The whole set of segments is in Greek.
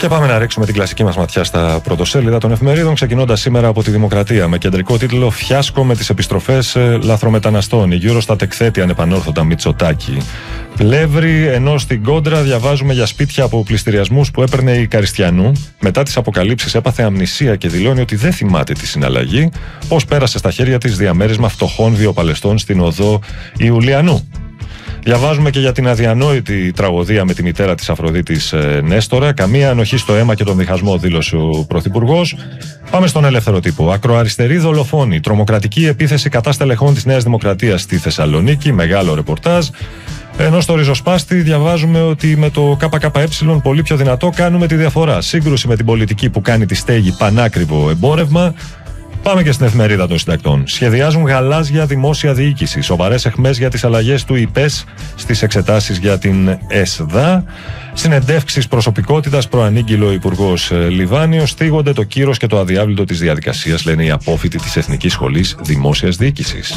Και πάμε να ρίξουμε την κλασική μας ματιά στα πρωτοσέλιδα των εφημερίδων, ξεκινώντας σήμερα από τη Δημοκρατία με κεντρικό τίτλο «Φιάσκο με τις επιστροφές λαθρομεταναστών. Η Eurostat εκθέτει ανεπανόρθωτα Μητσοτάκη». Πλεύρη, ενώ στην κόντρα διαβάζουμε για σπίτια από πληστηριασμούς που έπαιρνε η Καριστιανού. Μετά τις αποκαλύψεις έπαθε αμνησία και δηλώνει ότι δεν θυμάται τη συναλλαγή. Πώς πέρασε στα χέρια της διαμέρισμα φτωχών βιοπαλαιστών στην οδό Ιουλιανού. Διαβάζουμε και για την αδιανόητη τραγωδία με τη μητέρα της Αφροδίτης Νέστορα. Καμία ανοχή στο αίμα και τον διχασμό, δήλωσε ο Πρωθυπουργός. Πάμε στον ελεύθερο τύπο. Ακροαριστερή δολοφόνη. Τρομοκρατική επίθεση κατά στελεχών της Νέας Δημοκρατίας στη Θεσσαλονίκη. Μεγάλο ρεπορτάζ. Ενώ στο ριζοσπάστη διαβάζουμε ότι με το ΚΚΕ πολύ πιο δυνατό κάνουμε τη διαφορά. Σύγκρουση με την πολιτική που κάνει τη στέγη πανάκριβο εμπόρευμα. Πάμε και στην εφημερίδα των συντακτών. Σχεδιάζουν γαλάζια δημόσια διοίκηση. Σοβαρές αιχμές για τις αλλαγές του ΙΠΕΣ στις εξετάσεις για την ΕΣΔΑ. Συνεντεύξεις προσωπικότητας προανήγγειλο ο Υπουργός Λιβάνιος. Θίγονται το κύρος και το αδιάβλητο της διαδικασίας, λένε οι απόφοιτοι της Εθνικής Σχολής Δημόσιας Διοίκησης.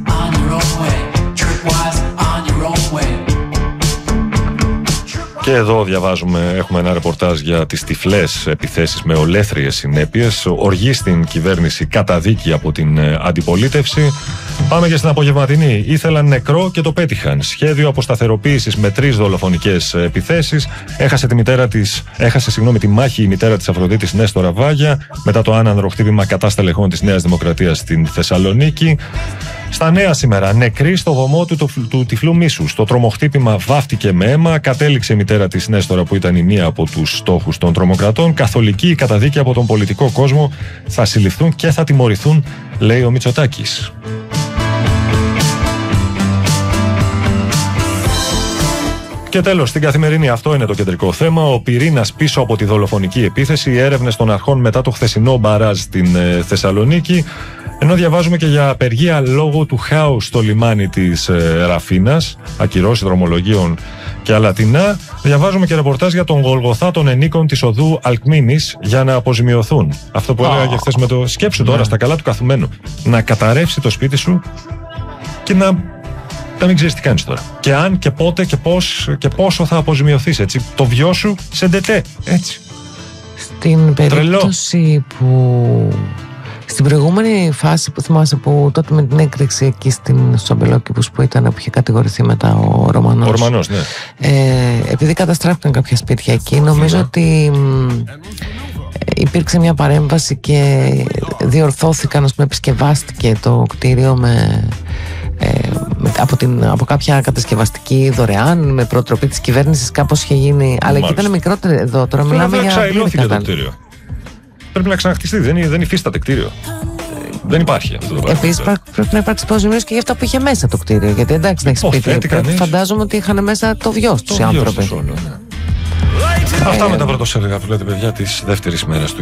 Και εδώ διαβάζουμε, έχουμε ένα ρεπορτάζ για τις τυφλές επιθέσεις με ολέθριες συνέπειες. Οργή στην κυβέρνηση, καταδίκη από την αντιπολίτευση. Πάμε και στην απογευματινή. Ήθελαν νεκρό και το πέτυχαν. Σχέδιο αποσταθεροποίησης με 3 δολοφονικές επιθέσεις. Έχασε τη μάχη η μητέρα της Αφροδίτης Νέστορα Βάγια μετά το άνανδρο χτύπημα κατά στελεχών της Νέας Δημοκρατίας στην Θεσσαλονίκη. Στα νέα σήμερα, νεκρή στο βωμό του τυφλού μίσους. Το τρομοχτύπημα βάφτηκε με αίμα. Κατέληξε η μητέρα της Νέστορα, που ήταν η μία από τους στόχους των τρομοκρατών. Καθολική καταδίκη από τον πολιτικό κόσμο. Θα συλληφθούν και θα τιμωρηθούν, λέει ο Μητσοτάκης. Και τέλος, στην Καθημερινή, αυτό είναι το κεντρικό θέμα. Ο πυρήνας πίσω από τη δολοφονική επίθεση. Οι έρευνες των αρχών μετά το χθεσινό μπαράζ στην Θεσσαλονίκη. Ενώ διαβάζουμε και για απεργία λόγω του χάους στο λιμάνι της Ραφίνας, ακυρώσεις δρομολογίων και αλατινά. Διαβάζουμε και ρεπορτάζ για τον Γολγοθά των ενίκων της οδού Αλκμίνης για να αποζημιωθούν. Αυτό που έλεγα και χθες με το σκέψου τώρα στα καλά του καθουμένου. Να καταρρεύσει το σπίτι σου και να μην ξέρεις τι κάνεις τώρα. Και αν και πότε και πώς και πόσο θα αποζημιωθείς, έτσι. Το βιό σου σε ντετέ, έτσι. Στην περίπτωση που... Στην προηγούμενη φάση που θυμάσαι, που τότε με την έκρηξη εκεί στους Αμπελόκηπους που ήταν, που είχε κατηγορηθεί μετά ο Ρωμανός. Ο Ρωμανός, ναι. Επειδή καταστράφηκαν κάποια σπίτια εκεί, νομίζω ότι υπήρξε μια παρέμβαση και διορθώθηκαν, ας πούμε, επισκευάστηκε το κτίριο από κάποια κατασκευαστική δωρεάν, με προτροπή της κυβέρνησης, κάπως είχε γίνει. Αλλά εκεί ήταν μικρότερο εδώ. Τώρα μιλάμε για. Ξαϊλώθηκε το κτίριο. Πρέπει να ξαναχτιστεί, δεν υφίσταται κτίριο. Δεν υπάρχει αυτό το πράγμα. Επίσης πρέπει να υπάρξει αποζημίωση και για αυτά που είχε μέσα το κτίριο. Γιατί εντάξει, να έχει σπίτι. Φαντάζομαι ότι είχαν μέσα το βιός τους οι άνθρωποι. Αυτά με τα πρωτοσέλιδα που λέτε, παιδιά, της δεύτερης μέρας του